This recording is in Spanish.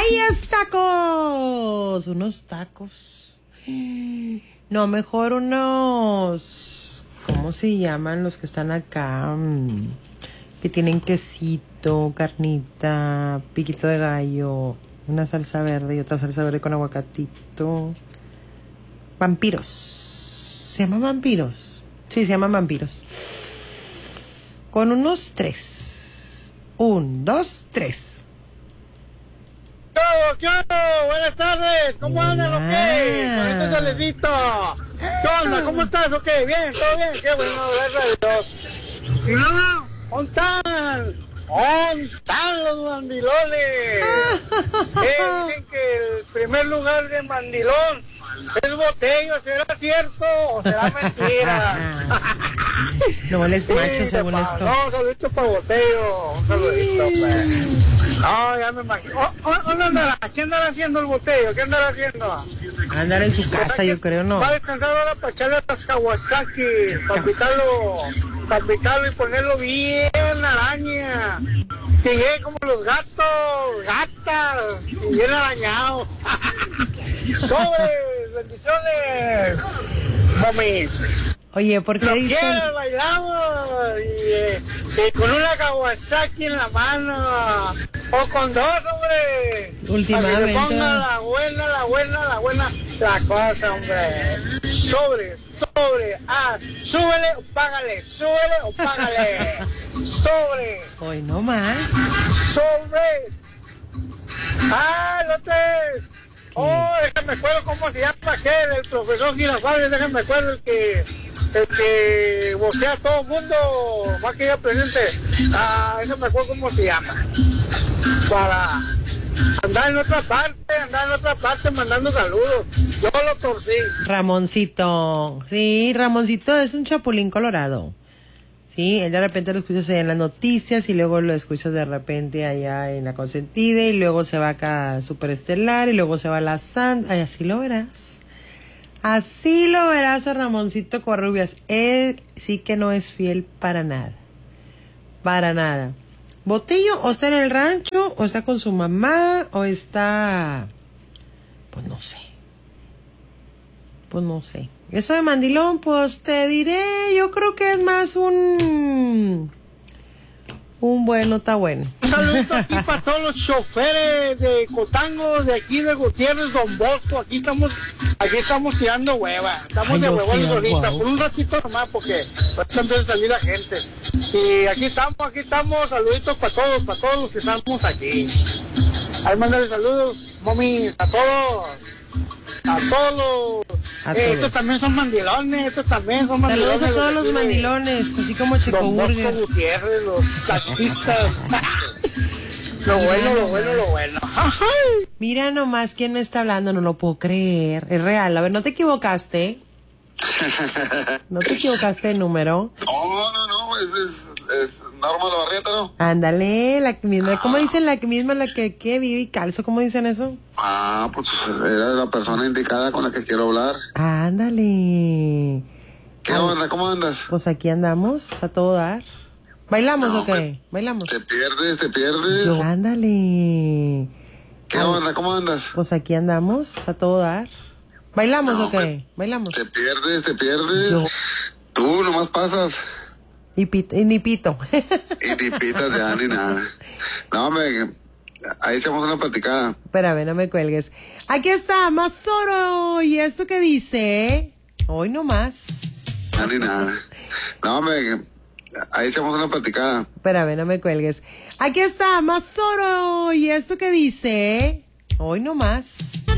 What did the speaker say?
¡Ay, tacos! Unos tacos. No, mejor unos... ¿Cómo se llaman los que están acá? Que tienen quesito, carnita, piquito de gallo, una salsa verde y otra salsa verde con aguacatito. Vampiros. ¿Se llaman vampiros? Sí, se llaman vampiros. Con unos 3. 1, 2, 3. ¿Qué onda? Buenas tardes. ¿Cómo andan o qué? Con este solecito. ¿Qué onda? ¿Cómo estás o qué? Bien, todo bien. Qué bueno, gracias a Dios. Y no, ¿dónde están? ¿Dónde están los mandilones? Dicen que el primer lugar de mandilón es Botello. ¿Será cierto o será mentira? No, él es macho, Sí, según esto. No, un saludito para Botello. Un saludito, pues. No, ya me imagino. ¿Dónde andará? ¿Qué andará haciendo el Botello? ¿Qué andará haciendo? Andar en su casa, yo creo, ¿no? Va a descansar ahora para echarle a las Kawasaki, para picarlo y ponerlo bien araña. Que llegue como los gatas, y bien arañado. ¡Sobres! ¡Bendiciones! ¡Mamis! Oye, ¿por qué dicen? Quiero, bailamos y con una Kawasaki en la mano o con dos, hombre. Últimamente. Para que le ponga la buena la cosa, hombre. Sobre. Súbele o págale. Sobre. Hoy no más. Sobre. No te... déjame acuerdo cómo se llama aquel, el profesor Girafales, déjame acuerdo el que vocea a todo el mundo, más que ya presente. Déjame acuerdo cómo se llama. Para andar en otra parte mandando saludos. Yo lo torcí. Ramoncito. Sí, Ramoncito es un chapulín colorado. Sí, él de repente lo escuchas allá en las noticias y luego lo escuchas de repente allá en La Consentida y luego se va acá a Superestelar y luego se va a La Santa. Ay, así lo verás. Así lo verás a Ramoncito Covarrubias. Él sí que no es fiel para nada. Para nada. Botello o está en el rancho o está con su mamá o está... Pues no sé. Eso de mandilón, pues te diré, yo creo que es más un bueno, está bueno. Un saludito aquí para todos los choferes de Cotango, de aquí de Gutiérrez, Don Bosco. Aquí estamos tirando hueva. Estamos de huevones ahorita, por un ratito nomás, porque ahorita empieza a salir la gente. Y aquí estamos, saluditos para todos los que estamos aquí. Ahí mándale saludos, mami, a todos. Estos también son mandilones, Saludos a todos los mandilones, así como Checo Burger. Los Gutiérrez, los taxistas. Lo bueno. Mira nomás quién me está hablando, no lo puedo creer. Es real, a ver, ¿no te equivocaste? ¿No te equivocaste de número? No, es Norma Barrieta, ¿no? Ándale, la misma, ¿cómo dicen la misma, la que vive y calzo? ¿Cómo dicen eso? Pues era la persona indicada con la que quiero hablar. Ándale. ¿Qué onda? ¿Cómo andas? Pues aquí andamos, a todo dar. ¿Bailamos o qué? ¿Bailamos? Te pierdes. Ándale. ¿Qué onda? ¿Cómo andas? Pues aquí andamos, a todo dar. ¿Bailamos o qué? ¿Bailamos? Te pierdes. Tú nomás pasas. Y ni pito. Y ni pitas ya ni nada. No, hombre, ahí echamos una platicada. Espérame, no me cuelgues. Aquí está, Mazoro. ¿Y esto qué dice? Hoy no más. Ya ni nada. No, hombre, ahí echamos una platicada. Espérame, no me cuelgues. Aquí está, Mazoro. ¿Y esto qué dice? Hoy no más.